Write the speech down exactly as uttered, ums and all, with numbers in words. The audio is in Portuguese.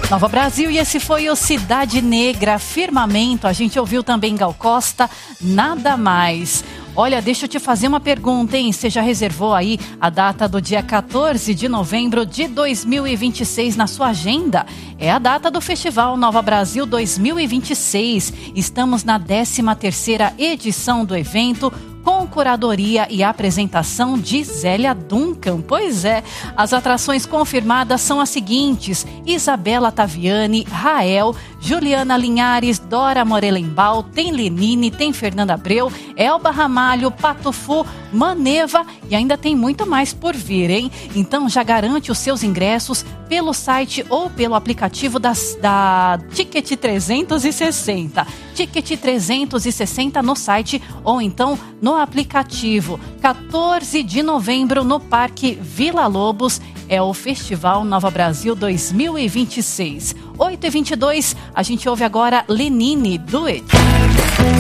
Nova Brasil, e esse foi o Cidade Negra, Firmamento. A gente ouviu também Gal Costa, Nada Mais. Olha, deixa eu te fazer uma pergunta, hein? Você já reservou aí a data do dia quatorze de novembro de dois mil e vinte e seis na sua agenda? É a data do Festival Nova Brasil dois mil e vinte e seis. Estamos na décima terceira edição do evento, com curadoria e apresentação de Zélia Duncan. Pois é, as atrações confirmadas são as seguintes: Isabela Taviani, Rael, Juliana Linhares, Dora Morelenbaum, tem Lenine, tem Fernanda Abreu, Elba Ramalho, Patufu, Maneva e ainda tem muito mais por vir, hein? Então já garante os seus ingressos pelo site ou pelo aplicativo das, da Ticket trezentos e sessenta. Ticket trezentos e sessenta no site ou então no aplicativo. quatorze de novembro no Parque Vila Lobos é o Festival Nova Brasil dois mil e vinte e seis. oito e vinte e dois, a gente ouve agora Lenine, Do It.